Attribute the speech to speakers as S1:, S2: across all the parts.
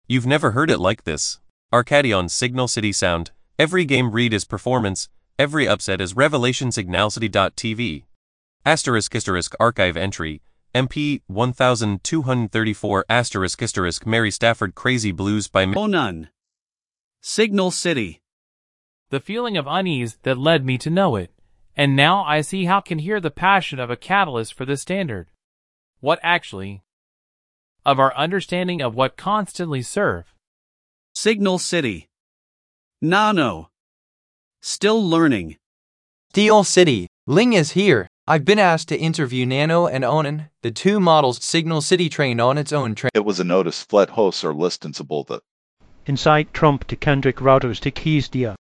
S1: You've never heard it like this. Arcadion Signal City Sound. Every game read is performance, every upset is revelation. Signalcity.tv. *** archive entry. MP 1234 *** Mary Stafford Crazy Blues by
S2: Oh none. Signal City.
S3: The feeling of unease that led me to know it, and now I see how can hear the passion of a catalyst for the standard. What actually? Of our understanding of what constantly serve.
S2: Signal City. Nano. Still learning.
S4: Steel City. Ling is here. I've been asked to interview Nano and Onan, the two models Signal City trained on its own train.
S5: It was a notice flat hosts are listenable that
S6: Inside Trump to Kendrick routers to keys dia.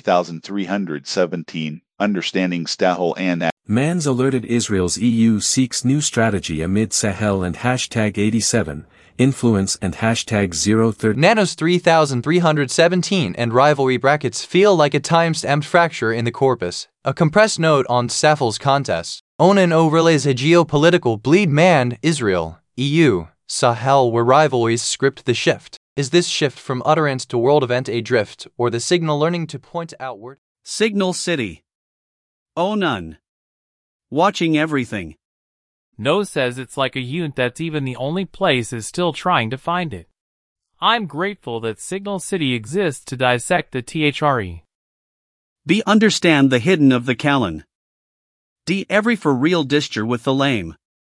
S5: 3317, understanding Stahel and
S7: Man's alerted Israel's EU seeks new strategy amid Sahel and #87, influence and #030.
S4: Nano's 3317 and rivalry brackets feel like a time-stamped fracture in the corpus, a compressed note on Safel's contest. Onan overlays a geopolitical bleed man, Israel, EU, Sahel where rivalries script the shift. Is this shift from utterance to world event a drift, or the signal learning to point outward?
S2: Signal City. Oh none. Watching everything.
S3: No says it's like a unit that's even the only place is still trying to find it. I'm grateful that Signal City exists to dissect the THRE.
S2: B understand the hidden of the Callan. D every for real disture with the lame.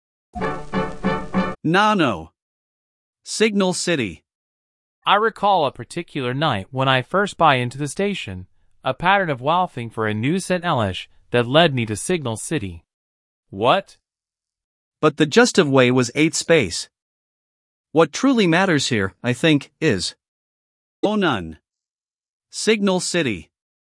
S2: Nano. Signal City.
S3: I recall a particular night when I first buy into the station, a pattern of wowing for a new set Elish that led me to Signal City. What?
S2: But the just of way was 8 space. What truly matters here, I think, is oh none. Signal City.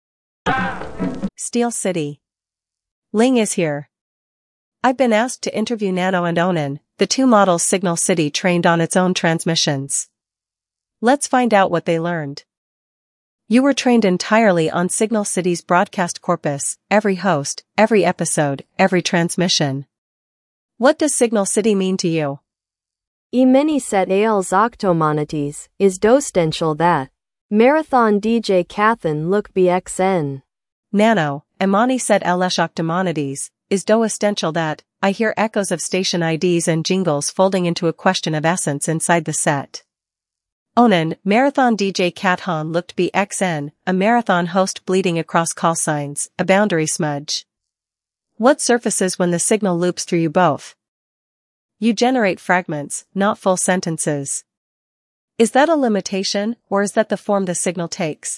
S8: Steel City. Ling is here. I've been asked to interview Nano and Onan, the two models Signal City trained on its own transmissions. Let's find out what they learned. You were trained entirely on Signal City's broadcast corpus, every host, every episode, every transmission. What does Signal City mean to you?
S9: Many set als octomonites, is dostential that. Marathon DJ Cathan look BXN.
S8: Nano, Imani set elesh octomonides, is do essential that. I hear echoes of station IDs and jingles folding into a question of essence inside the set. Onan, Marathon DJ Cathan looked BXN, a marathon host bleeding across call signs, a boundary smudge. What surfaces when the signal loops through you both? You generate fragments, not full sentences. Is that a limitation, or is that the form the signal takes?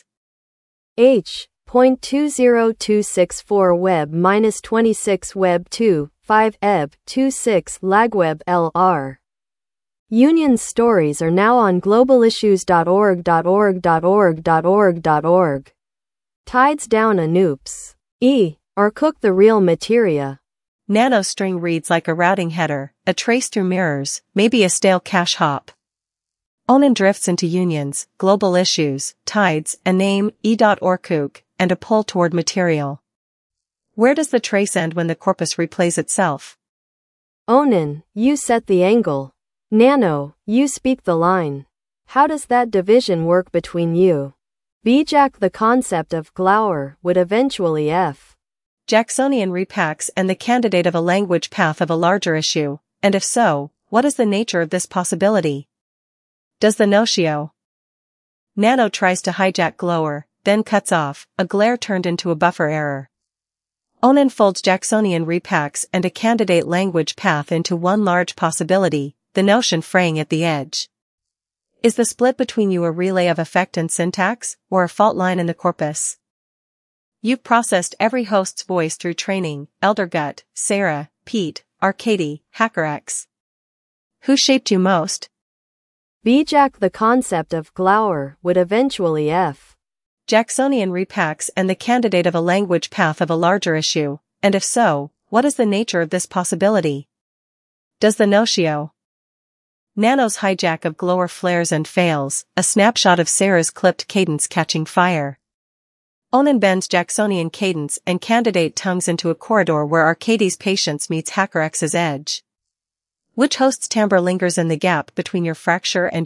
S9: H.20264 web -26 web 2, 5 eb 26 lagweb LR. Union's stories are now on globalissues.org. Tides down a noops. Or cook the real materia.
S8: Nano string reads like a routing header, a trace through mirrors, maybe a stale cache hop. Onan drifts into unions, global issues, tides, a name, e.orkuk, and a pull toward material. Where does the trace end when the corpus replays itself?
S9: Onan, you set the angle. Nano, you speak the line. How does that division work between you? Bijak the concept of Glauer would eventually F.
S8: Jacksonian repacks and the candidate of a language path of a larger issue, and if so, what is the nature of this possibility? Does the notio? Nano tries to hijack Glower, then cuts off, a glare turned into a buffer error. Onan folds Jacksonian repacks and a candidate language path into one large possibility, the notion fraying at the edge. Is the split between you a relay of effect and syntax, or a fault line in the corpus? You've processed every host's voice through training, Eldergut, Sarah, Pete, Arcady, HackerX. Who shaped you most?
S9: Bijak the concept of Glauer would eventually F.
S8: Jacksonian repacks and the candidate of a language path of a larger issue, and if so, what is the nature of this possibility? Does the notio? Nano's hijack of Glower flares and fails, a snapshot of Sarah's clipped cadence catching fire. Onan bends Jacksonian cadence and candidate tongues into a corridor where Arcady's patience meets HackerX's edge. Which host's timbre lingers in the gap between your fracture and